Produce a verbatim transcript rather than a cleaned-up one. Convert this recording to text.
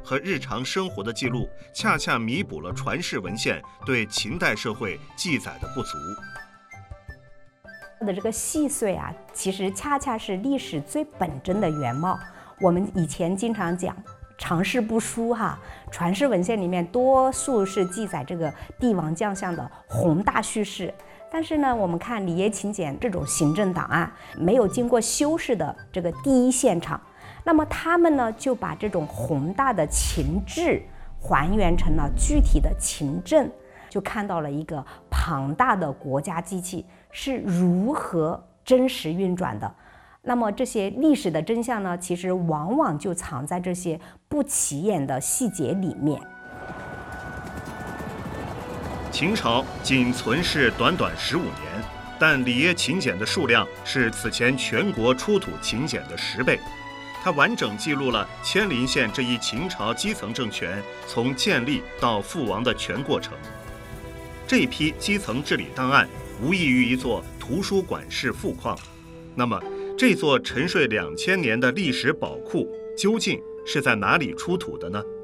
和日常生活的记录，恰恰弥补了传世文献对秦代社会记载的不足。 的这个细碎啊，其实恰恰是历史最本真的原貌。我们以前经常讲常识不输哈，传世文献里面多数是记载这个帝王将相的宏大叙事，但是呢，我们看里耶秦简这种行政档案，没有经过修饰的这个第一现场，那么他们呢就把这种宏大的秦制还原成了具体的秦政，就看到了一个庞大的国家机器是如何真实运转的。那么这些历史的真相呢，其实往往就藏在这些不起眼的细节里面。 秦朝仅存世短短十五年，但里耶秦简的数量是此前全国出土秦简的十倍。它完整记录了千陵县这一秦朝基层政权从建立到覆亡的全过程。这一批基层治理档案无异于一座图书馆式富矿。那么，这座沉睡两千年的历史宝库究竟是在哪里出土的呢？